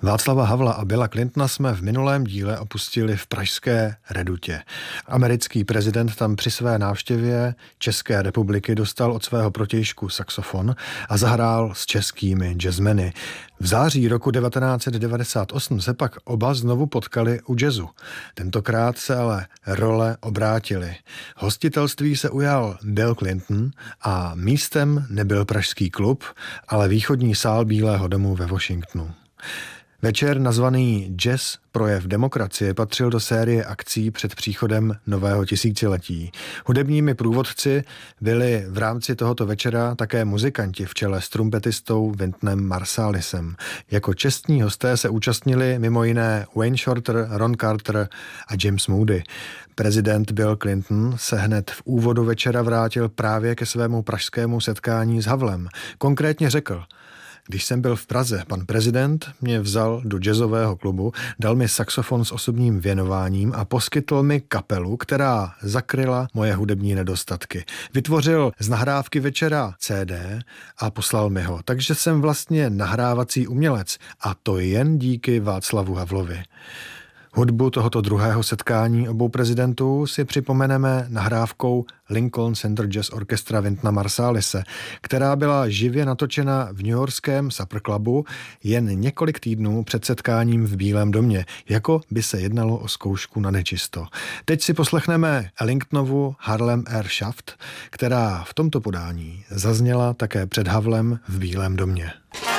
Václava Havla a Billa Clintona jsme v minulém díle opustili v pražské Redutě. Americký prezident tam při své návštěvě České republiky dostal od svého protějšku saxofon a zahrál s českými jazzmeny. V září roku 1998 se pak oba znovu potkali u jazzu. Tentokrát se ale role obrátily. Hostitelství se ujal Bill Clinton a místem nebyl Pražský klub, ale východní sál Bílého domu ve Washingtonu. Večer nazvaný Jazz projev demokracie patřil do série akcí před příchodem nového tisíciletí. Hudebními průvodci byli v rámci tohoto večera také muzikanti v čele s trumpetistou Wyntonem Marsalisem. Jako čestní hosté se účastnili mimo jiné Wayne Shorter, Ron Carter a James Moody. Prezident Bill Clinton se hned v úvodu večera vrátil právě ke svému pražskému setkání s Havlem. Konkrétně řekl: Když jsem byl v Praze, pan prezident mě vzal do jazzového klubu, dal mi saxofon s osobním věnováním a poskytl mi kapelu, která zakryla moje hudební nedostatky. Vytvořil z nahrávky večera CD a poslal mi ho, takže jsem vlastně nahrávací umělec a to jen díky Václavu Havlovi. Hudbu tohoto druhého setkání obou prezidentů si připomeneme nahrávkou Lincoln Center Jazz Orchestra Wyntona Marsalise, která byla živě natočena v newyorském Supper Clubu jen několik týdnů před setkáním v Bílém domě, jako by se jednalo o zkoušku na nečisto. Teď si poslechneme Ellingtonovu Harlem Air Shaft, která v tomto podání zazněla také před Havlem v Bílém domě.